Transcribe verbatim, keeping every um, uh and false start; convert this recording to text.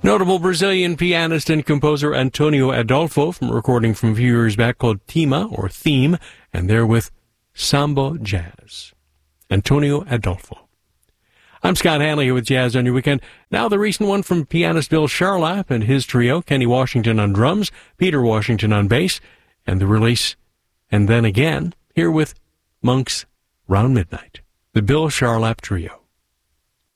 Notable Brazilian pianist and composer Antonio Adolfo from a recording from a few years back called Tema, or Theme, and there with Samba Jazz. Antonio Adolfo. I'm Scott Hanley here with Jazz on Your Weekend. Now the recent one from pianist Bill Charlap and his trio, Kenny Washington on drums, Peter Washington on bass, and the release, And Then Again, here with Monks Round Midnight, the Bill Charlap Trio.